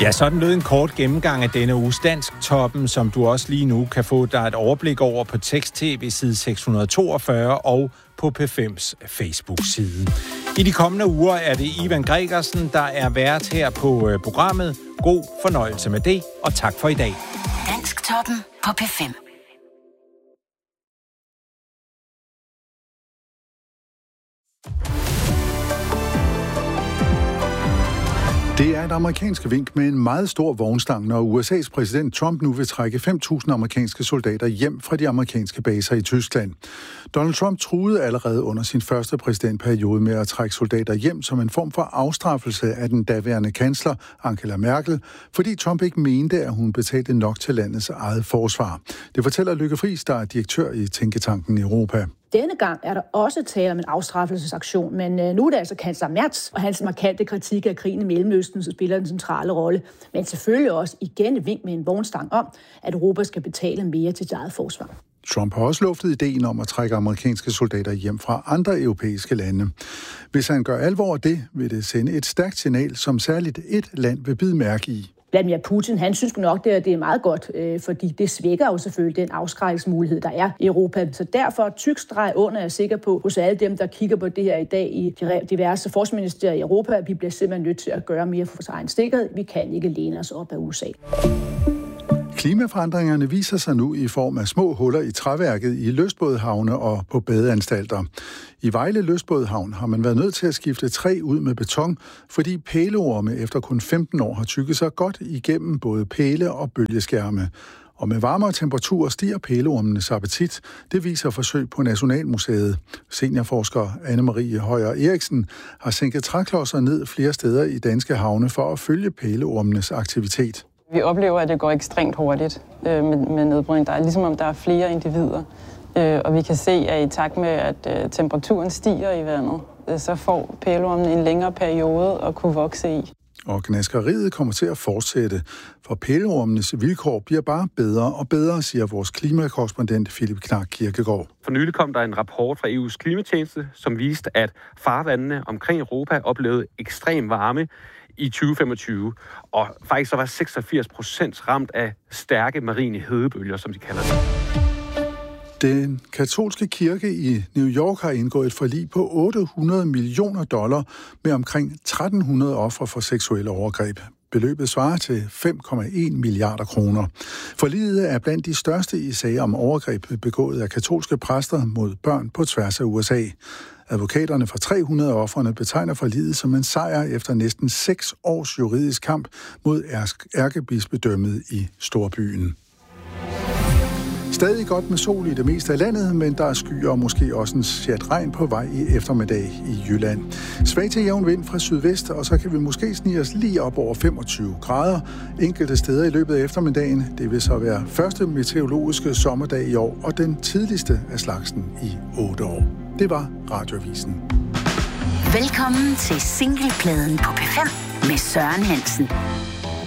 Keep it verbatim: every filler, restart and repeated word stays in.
Ja, sådan lød en kort gennemgang af denne uges Dansktoppen, som du også lige nu kan få dig et overblik over på Tekst-tv side seks hundrede toogfyrre og på P fems Facebook-side. I de kommende uger er det Ivan Gregersen, der er vært her på programmet. God fornøjelse med det, og tak for i dag. Dansktoppen på P fem. Det er et amerikansk vink med en meget stor vognstang, når U S A's præsident Trump nu vil trække fem tusind amerikanske soldater hjem fra de amerikanske baser i Tyskland. Donald Trump truede allerede under sin første præsidentperiode med at trække soldater hjem som en form for afstraffelse af den daværende kansler Angela Merkel, fordi Trump ikke mente, at hun betalte nok til landets eget forsvar. Det fortæller Lykke Friis, der er direktør i Tænketanken Europa. Denne gang er der også tale om en afstraffelsesaktion, men øh, nu er det altså kansler Merz og hans markante kritik af krigen i Mellemøsten, som spiller en centrale rolle. Men selvfølgelig også igen et vink med en vognstang om, at Europa skal betale mere til sit eget forsvar. Trump har også luftet ideen om at trække amerikanske soldater hjem fra andre europæiske lande. Hvis han gør alvor af det, vil det sende et stærkt signal, som særligt et land vil bide mærke i. Vladimir Putin, han synes nok, det er meget godt, øh, fordi det svækker jo selvfølgelig den afskrækkelsesmulighed, der er i Europa. Så derfor tyk streg under, er jeg sikker på, hos alle dem, der kigger på det her i dag i diverse forsvarsministerier i Europa, at vi bliver simpelthen nødt til at gøre mere for vores egen sikkerhed. Vi kan ikke læne os op af U S A. Klimaforandringerne viser sig nu i form af små huller i træværket i lystbådehavne og på badeanstalter. I Vejle Lystbådehavn har man været nødt til at skifte træ ud med beton, fordi pæleorme efter kun femten år har tykket sig godt igennem både pæle og bølgeskærme. Og med varmere temperaturer stiger pæleormenes appetit. Det viser forsøg på Nationalmuseet. Seniorforsker Anne-Marie Højer Eriksen har sænket træklodser ned flere steder i danske havne for at følge pæleormenes aktivitet. Vi oplever, at det går ekstremt hurtigt øh, med, med nedbrydning. Der er ligesom om der er flere individer. Øh, og vi kan se, at i takt med, at øh, temperaturen stiger i vandet, øh, så får pæleormen en længere periode at kunne vokse i. Og gnaskeriet kommer til at fortsætte, for pæleormenes vilkår bliver bare bedre og bedre, siger vores klimakorrespondent Philip Knark Kirkegaard. For nylig kom der en rapport fra E U's klimatjeneste, som viste, at farvandene omkring Europa oplevede ekstrem varme i tyve femogtyve, og faktisk så var seksogfirs procent ramt af stærke marine hedebølger, som de kalder det. Den katolske kirke i New York har indgået et forlig på otte hundrede millioner dollar med omkring tretten hundrede ofre for seksuelle overgreb. Beløbet svarer til fem komma en milliarder kroner. Forliget er blandt de største i sager om overgreb begået af katolske præster mod børn på tværs af U S A. Advokaterne for tre hundrede af ofrene betegner forliget som en sejr efter næsten seks års juridisk kamp mod ærkebispedømmet i storbyen. Stadig godt med sol i det meste af landet, men der er skyer og måske også en sjat regn på vej i eftermiddag i Jylland. Svag til jævn vind fra sydvest, og så kan vi måske snige os lige op over femogtyve grader enkelte steder i løbet af eftermiddagen. Det vil så være første meteorologiske sommerdag i år, og den tidligste af slagsen i otte år. Det var Radioavisen. Velkommen til singlepladen på P fem med Søren Hansen.